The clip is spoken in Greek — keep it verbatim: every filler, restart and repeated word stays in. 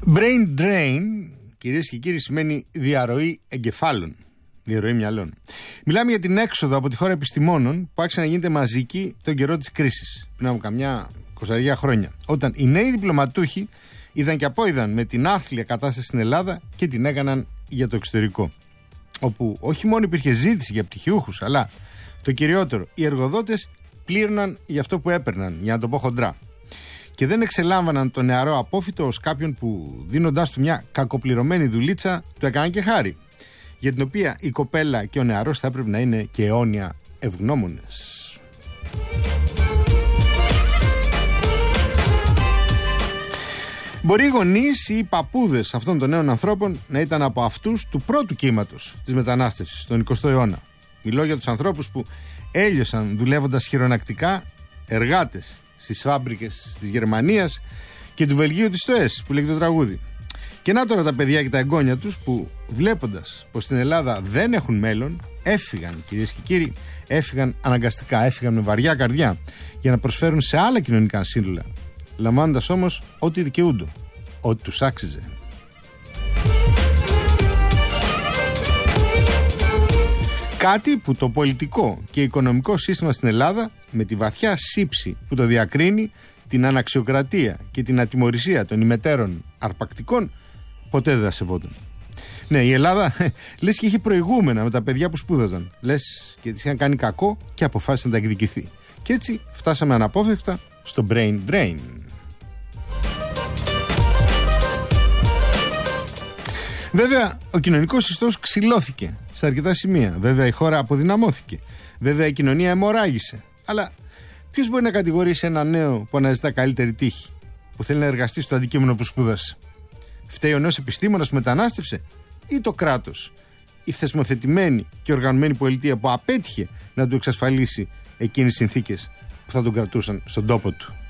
Brain drain, κυρίες και κύριοι, σημαίνει διαρροή εγκεφάλων, διαρροή μυαλών. Μιλάμε για την έξοδο από τη χώρα επιστημόνων που άρχισε να γίνεται μαζική τον καιρό της κρίσης, πριν από καμιά είκοσι χρόνια. Όταν οι νέοι διπλωματούχοι είδαν και απόειδαν με την άθλια κατάσταση στην Ελλάδα και την έκαναν για το εξωτερικό. Όπου όχι μόνο υπήρχε ζήτηση για πτυχιούχους, αλλά το κυριότερο, οι εργοδότες πλήρωναν για αυτό που έπαιρναν, για να το πω χοντρά. Και δεν εξελάμβαναν τον νεαρό απόφοιτο ως κάποιον που, δίνοντάς του μια κακοπληρωμένη δουλίτσα, του έκαναν και χάρη, για την οποία η κοπέλα και ο νεαρός θα έπρεπε να είναι και αιώνια ευγνώμονες. Μπορεί οι γονείς ή οι παππούδες αυτών των νέων ανθρώπων να ήταν από αυτούς του πρώτου κύματος της μετανάστευσης στον εικοστό αιώνα. Μιλώ για τους ανθρώπους που έλειωσαν δουλεύοντας χειρονακτικά, εργάτες στις φάμπρικες της Γερμανίας και του Βελγίου της ΤΟΕΣ, που λέγεται το τραγούδι. Και να τώρα τα παιδιά και τα εγγόνια τους που, βλέποντας πως στην Ελλάδα δεν έχουν μέλλον, έφυγαν, κυρίες και κύριοι, έφυγαν αναγκαστικά, έφυγαν με βαριά καρδιά για να προσφέρουν σε άλλα κοινωνικά σύνολα, λαμβάνοντας όμως ό,τι δικαιούνται, ό,τι τους άξιζε. Κάτι που το πολιτικό και οικονομικό σύστημα στην Ελλάδα, με τη βαθιά σύψη που το διακρίνει, την αναξιοκρατία και την ατιμωρησία των ημετέρων αρπακτικών, ποτέ δεν θα σεβόταν. Ναι, η Ελλάδα λες και είχε προηγούμενα με τα παιδιά που σπούδαζαν. Λες και τις είχαν κάνει κακό και αποφάσισε να τα εκδικηθεί. Και έτσι φτάσαμε αναπόφευκτα στο brain drain. Βέβαια, ο κοινωνικός ιστός ξυλώθηκε σε αρκετά σημεία. Βέβαια, η χώρα αποδυναμώθηκε. Βέβαια, η κοινωνία αιμορράγησε. Αλλά ποιος μπορεί να κατηγορήσει ένα νέο που αναζητά καλύτερη τύχη, που θέλει να εργαστεί στο αντικείμενο που σπούδασε? Φταίει ο νέος επιστήμονας που μετανάστευσε, ή το κράτος, η θεσμοθετημένη και οργανωμένη πολιτεία που απέτυχε να του εξασφαλίσει εκείνες τις συνθήκες που θα τον κρατούσαν στον τόπο του?